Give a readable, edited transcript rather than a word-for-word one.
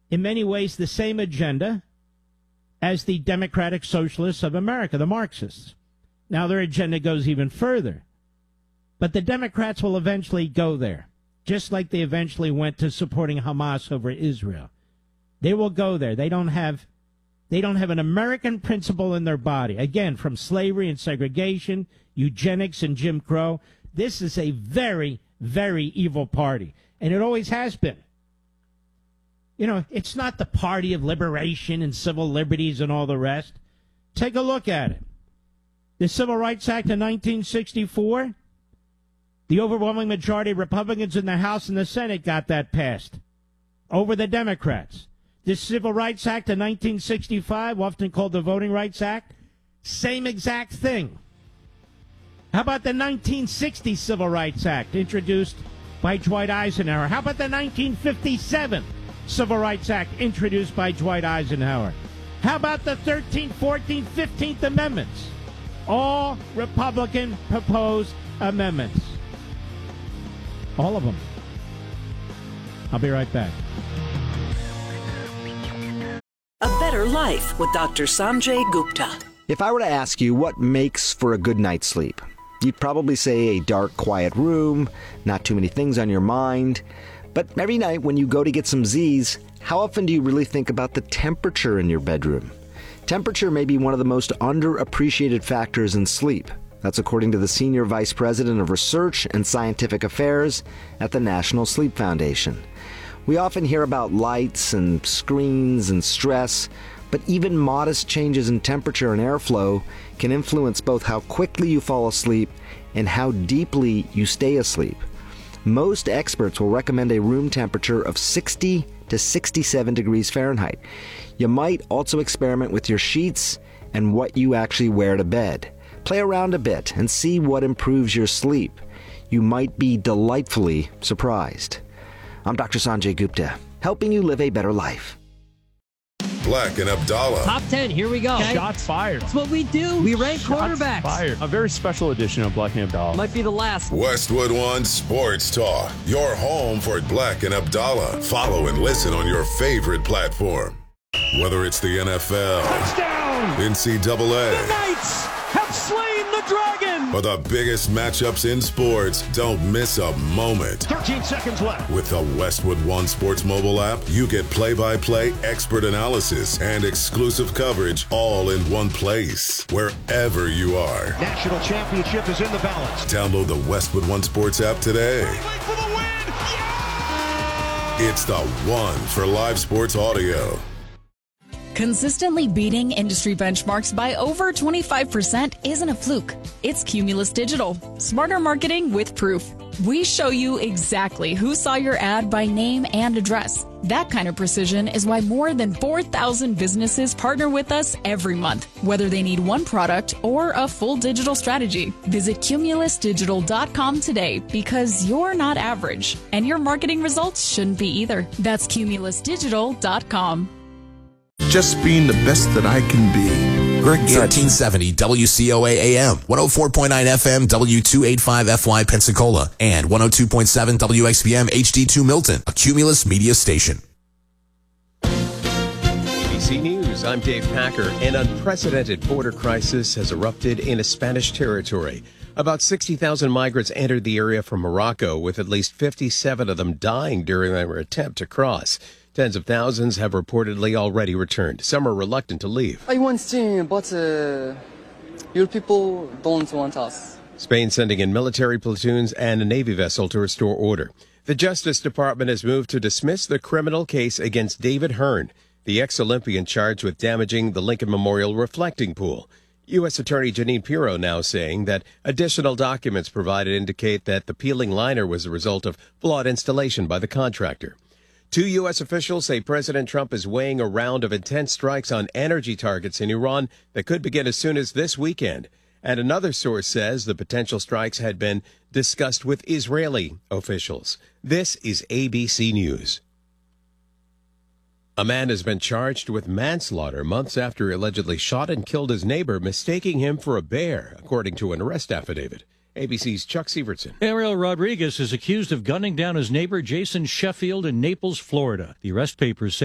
in many ways the same agenda as the Democratic Socialists of America, the Marxists. Now their agenda goes even further. But the Democrats will eventually go there, just like they eventually went to supporting Hamas over Israel. They will go there. They don't have an American principle in their body. Again, from slavery and segregation, eugenics and Jim Crow, this is a very, very evil party. And it always has been. You know, it's not the party of liberation and civil liberties and all the rest. Take a look at it. The Civil Rights Act of 1964, the overwhelming majority of Republicans in the House and the Senate got that passed over the Democrats. The Civil Rights Act of 1965, often called the Voting Rights Act, same exact thing. How about the 1960 Civil Rights Act, introduced by Dwight Eisenhower? How about the 1957 Civil Rights Act, introduced by Dwight Eisenhower? How about the 13th, 14th, 15th Amendments? All Republican proposed amendments. All of them. I'll be right back. A Better Life with Dr. Sanjay Gupta. If I were to ask you what makes for a good night's sleep, you'd probably say a dark, quiet room, not too many things on your mind. But every night when you go to get some Z's, how often do you really think about the temperature in your bedroom? Temperature may be one of the most underappreciated factors in sleep. That's according to the Senior Vice President of Research and Scientific Affairs at the National Sleep Foundation. We often hear about lights and screens and stress, but even modest changes in temperature and airflow can influence both how quickly you fall asleep and how deeply you stay asleep. Most experts will recommend a room temperature of 60 to 67 degrees Fahrenheit. You might also experiment with your sheets and what you actually wear to bed. Play around a bit and see what improves your sleep. You might be delightfully surprised. I'm Dr. Sanjay Gupta, helping you live a better life. Black and Abdallah. Top 10, here we go. Okay. Shots fired. That's what we do. We rank quarterbacks. Fired. A very special edition of Black and Abdallah. Might be the last. Westwood One Sports Talk. Your home for Black and Abdallah. Follow and listen on your favorite platform. Whether it's the NFL, touchdown, NCAA, the Knights have slain the Dragon, or the biggest matchups in sports, don't miss a moment. 13 seconds left. With the Westwood One Sports mobile app, you get play-by-play expert analysis and exclusive coverage all in one place, wherever you are. National championship is in the balance. Download the Westwood One Sports app today. For the win. Yeah! It's the one for live sports audio. Consistently beating industry benchmarks by over 25% isn't a fluke. It's Cumulus Digital. Smarter marketing with proof. We show you exactly who saw your ad by name and address. That kind of precision is why more than 4,000 businesses partner with us every month, whether they need one product or a full digital strategy. Visit cumulusdigital.com today because you're not average, and your marketing results shouldn't be either. That's cumulusdigital.com. Just being the best that I can be. Greg 1370 WCOA AM, 104.9 FM W285 FY Pensacola, and 102.7 WXBM HD2 Milton, a Cumulus media station. ABC News, I'm Dave Packer. An unprecedented border crisis has erupted in Spanish territory. About 60,000 migrants entered the area from Morocco, with at least 57 of them dying during their attempt to cross. Tens of thousands have reportedly already returned. Some are reluctant to leave. I want to, but your people don't want us. Spain sending in military platoons and a Navy vessel to restore order. The Justice Department has moved to dismiss the criminal case against David Hearn, the ex-Olympian charged with damaging the Lincoln Memorial reflecting pool. U.S. Attorney Jeanine Pirro now saying that additional documents provided indicate that the peeling liner was the result of flawed installation by the contractor. Two U.S. officials say President Trump is weighing a round of intense strikes on energy targets in Iran that could begin as soon as this weekend. And another source says the potential strikes had been discussed with Israeli officials. This is ABC News. A man has been charged with manslaughter months after he allegedly shot and killed his neighbor, mistaking him for a bear, according to an arrest affidavit. ABC's Chuck Sievertson. Ariel Rodriguez is accused of gunning down his neighbor Jason Sheffield in Naples, Florida. The arrest papers say